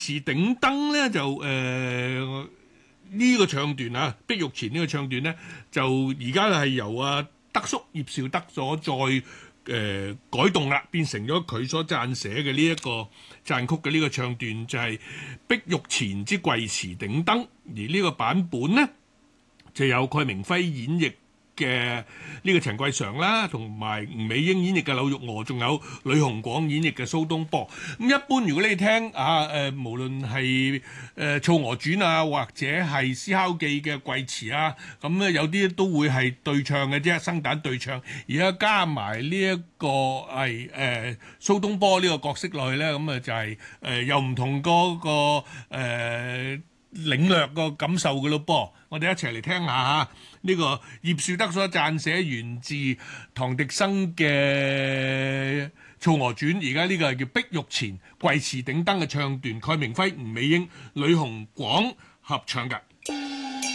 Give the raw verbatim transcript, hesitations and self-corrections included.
池頂燈咧就誒。呃呢個唱段啊，碧玉前呢個唱段咧，就而家係由阿德叔葉紹德所再誒、呃、改動啦，變成咗佢所撰寫嘅呢一個撰曲嘅呢個唱段，就係、是、碧玉前之貴池頂燈，而呢個版本咧就有蓋鳴輝演繹嘅呢個陳貴常啦，同埋吳美英演繹嘅柳玉娥，仲有呂雄廣演繹嘅蘇東坡。咁一般如果你聽啊誒、呃，無論係誒《曹娥傳》啊，或者係《思考記》嘅貴池啊，咁咧有啲都會係對唱嘅啫，生旦對唱。而家加埋呢一個係誒、呃、蘇東坡呢個角色落去咧，咁啊就係、是、誒、呃、又唔同嗰、那個誒。呃領略個感受嘅咯噃，我哋一齊嚟聽下嚇呢個葉紹德所撰寫源自唐滌生嘅《曹娥傳》，而家呢個係叫碧玉前貴池頂燈嘅唱段，蓋鳴輝、吳美英、呂雄廣合唱嘅。